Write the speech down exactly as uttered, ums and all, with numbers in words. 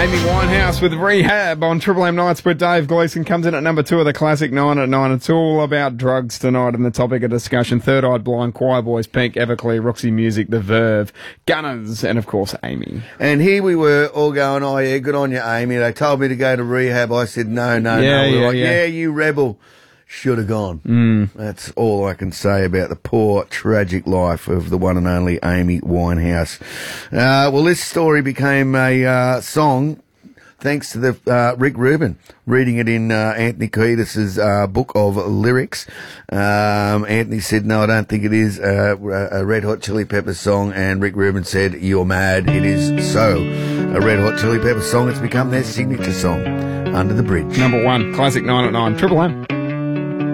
Amy Winehouse with Rehab on Triple M Nights, where Dave Gleeson comes in at number two of the classic nine at nine. It's all about drugs tonight and the topic of discussion. Third Eye Blind, Choir Boys, Pink, Everclear, Roxy Music, The Verve, Gunners, and of course Amy. And here we were all going, oh yeah, good on you, Amy. They told me to go to rehab. I said, no, no, Yeah, no. We were yeah, like, yeah. yeah, you rebel. Should have gone. Mm. That's all I can say about the poor, tragic life of the one and only Amy Winehouse. Uh, well, this story became a uh, song thanks to the uh, Rick Rubin reading it in uh, Anthony Kiedis' uh, book of lyrics. Um, Anthony said, no, I don't think it is uh, a Red Hot Chili Peppers song, and Rick Rubin said, you're mad, it is so. A Red Hot Chili Peppers song, it's become their signature song, Under the Bridge. Number one, classic nine at nine, Triple M.